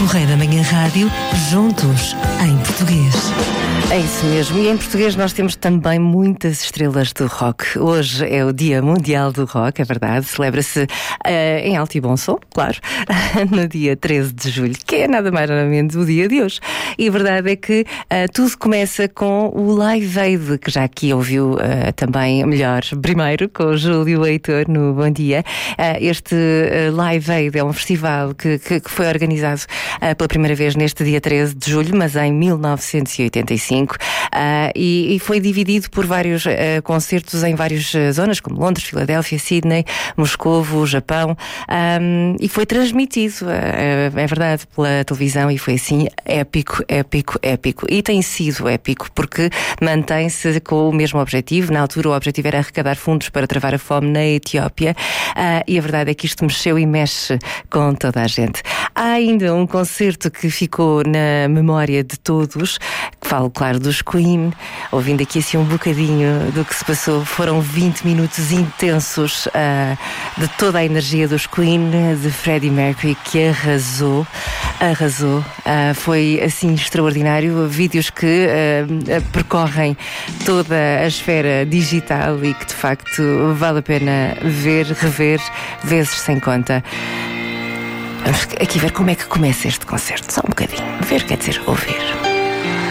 Correio da Manhã Rádio, juntos, em português. É isso mesmo, e em português nós temos também muitas estrelas do rock. Hoje é o Dia Mundial do Rock, é verdade, celebra-se em alto e bom som, claro, no dia 13 de julho, que é nada mais nada menos o dia de hoje. E a verdade é que tudo começa com o Live Aid, que já aqui ouviu também melhor primeiro, com o Júlio Heitor no Bom Dia. Este Live Aid é um festival que foi organizado pela primeira vez neste dia 13 de julho, mas em 1985. E foi dividido por vários concertos em várias zonas, como Londres, Filadélfia, Sydney, Moscovo, Japão, e foi transmitido, é verdade, pela televisão, e foi assim épico, épico, épico. E tem sido épico porque mantém-se com o mesmo objetivo. Na altura o objetivo era arrecadar fundos para travar a fome na Etiópia, e a verdade é que isto mexeu e mexe com toda a gente. Há ainda um concerto que ficou na memória de todos, que falo, claro, dos Queen. Ouvindo aqui assim um bocadinho do que se passou, foram 20 minutos intensos de toda a energia dos Queen, de Freddie Mercury, que arrasou. Foi assim extraordinário. Vídeos que percorrem toda a esfera digital e que de facto vale a pena ver, rever, vezes sem conta. Vamos aqui ver como é que começa este concerto. Só um bocadinho. Ver quer dizer ouvir.